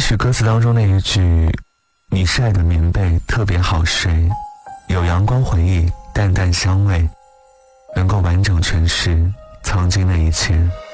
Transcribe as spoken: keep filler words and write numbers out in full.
许歌词当中那一句你晒的棉被特别好睡，有阳光回忆淡淡香味，能够完整诠释曾经的一切。